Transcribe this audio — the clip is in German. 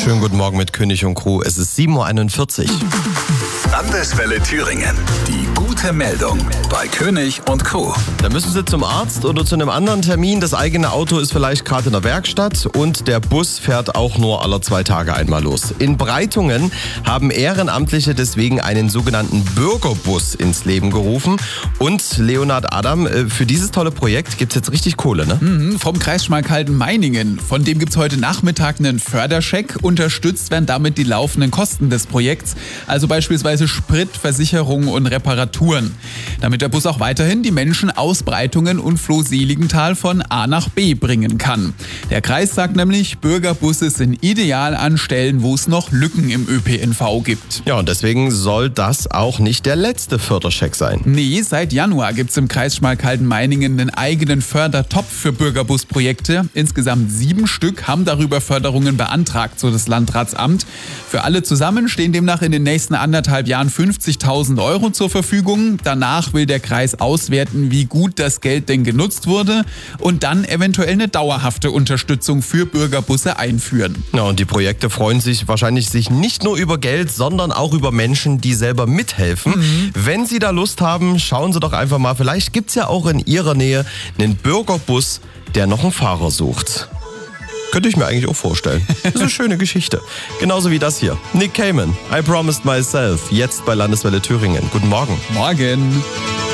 Schönen guten Morgen mit König und Crew. Es ist 7.41 Uhr. Landeswelle Thüringen. Die gute Meldung bei König und Crew. Da müssen Sie zum Arzt oder zu einem anderen Termin. Das eigene Auto ist vielleicht gerade in der Werkstatt und der Bus fährt auch nur alle 2 Tage einmal los. In Breitungen haben Ehrenamtliche deswegen einen sogenannten Bürgerbus ins Leben gerufen. Und Leonhard Adam, für dieses tolle Projekt gibt es jetzt richtig Kohle, ne? Vom Kreis Schmalkalden-Meiningen. Von dem gibt es heute Nachmittag einen Förderscheck. Unterstützt werden damit die laufenden Kosten des Projekts. Also beispielsweise Sprit, Versicherung und Reparaturen. Damit der Bus auch weiterhin die Menschen aus Breitungen und Flohseligenthal von A nach B bringen kann. Der Kreis sagt nämlich, Bürgerbusse sind ideal an Stellen, wo es noch Lücken im ÖPNV gibt. Ja, und deswegen soll das auch nicht der letzte Förderscheck sein. Nee, seit Januar gibt es im Kreis Schmalkalden-Meiningen einen eigenen Fördertopf für Bürgerbusprojekte. Insgesamt 7 Stück haben darüber Förderungen beantragt, so das Landratsamt. Für alle zusammen stehen demnach in den nächsten 1,5 Jahren 50.000 Euro zur Verfügung. Danach will der Kreis auswerten, wie gut das Geld denn genutzt wurde und dann eventuell eine dauerhafte Unterstützung für Bürgerbusse einführen. Ja, und die Projekte freuen sich wahrscheinlich nicht nur über Geld, sondern auch über Menschen, die selber mithelfen. Wenn Sie da Lust haben, schauen Sie doch einfach mal. Vielleicht gibt es ja auch in Ihrer Nähe einen Bürgerbus, der noch einen Fahrer sucht. Könnte ich mir eigentlich auch vorstellen. Das ist eine schöne Geschichte. Genauso wie das hier. Nick Cayman, I Promised Myself, jetzt bei Landeswelle Thüringen. Guten Morgen. Morgen.